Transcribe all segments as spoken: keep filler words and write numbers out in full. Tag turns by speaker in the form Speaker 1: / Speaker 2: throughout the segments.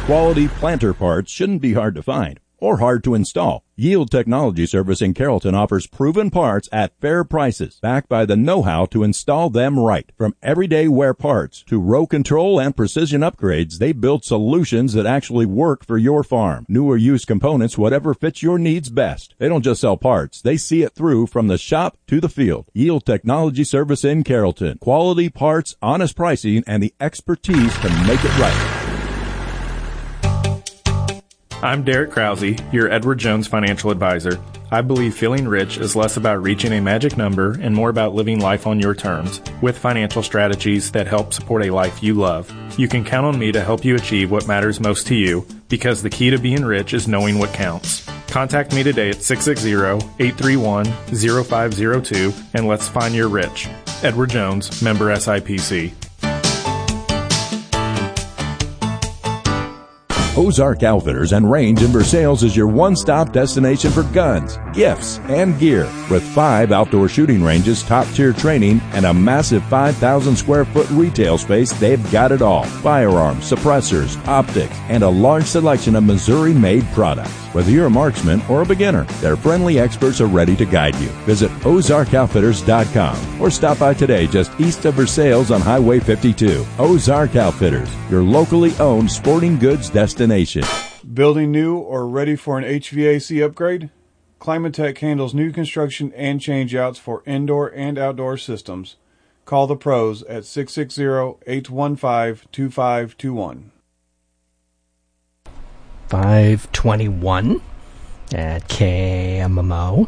Speaker 1: Quality planter parts shouldn't be hard to find or hard to install. Yield Technology Service in Carrollton offers proven parts at fair prices, backed by the know-how to install them right. From everyday wear parts to row control and precision upgrades, they build solutions that actually work for your farm. New or used components, whatever fits your needs best. They don't just sell parts, they see it through from the shop to the field. Yield Technology Service in Carrollton. Quality parts, honest pricing, and the expertise to make it right.
Speaker 2: I'm Derek Krause, your Edward Jones financial advisor. I believe feeling rich is less about reaching a magic number and more about living life on your terms, with financial strategies that help support a life you love. You can count on me to help you achieve what matters most to you, because the key to being rich is knowing what counts. Contact me today at six six zero, eight three one, zero five zero two and let's find your rich. Edward Jones, member S I P C.
Speaker 1: Ozark Outfitters and Range in Versailles is your one-stop destination for guns, gifts, and gear. With five outdoor shooting ranges, top-tier training, and a massive five thousand square foot retail space, they've got it all. Firearms, suppressors, optics, and a large selection of Missouri-made products. Whether you're a marksman or a beginner, their friendly experts are ready to guide you. Visit Ozark Outfitters dot com or stop by today just east of Versailles on Highway fifty-two. Ozark Outfitters, your locally owned sporting goods destination.
Speaker 3: Building new or ready for an H V A C upgrade? Climatech handles new construction and changeouts for indoor and outdoor systems. Call the pros at six six zero, eight one five, two five two one.
Speaker 4: five twenty-one at K M M O.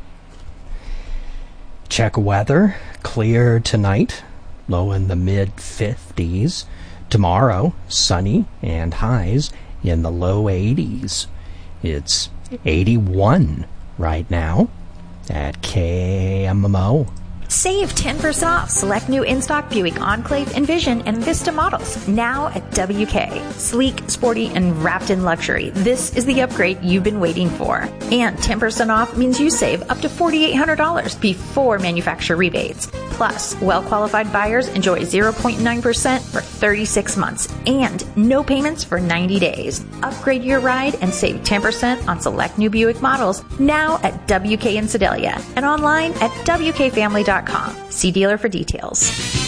Speaker 4: Check weather. Clear tonight. Low in the mid fifties. Tomorrow, sunny and highs in the low eighties. It's eighty-one right now at K M M O.
Speaker 5: Save ten percent off select new in-stock Buick Enclave, Envision, and Vista models now at W K. Sleek, sporty, and wrapped in luxury. This is the upgrade you've been waiting for. And ten percent off means you save up to four thousand eight hundred dollars before manufacturer rebates. Plus, well-qualified buyers enjoy zero point nine percent for thirty-six months and no payments for ninety days. Upgrade your ride and save ten percent on select new Buick models now at W K in Sedalia and online at W K family dot com. See dealer for details.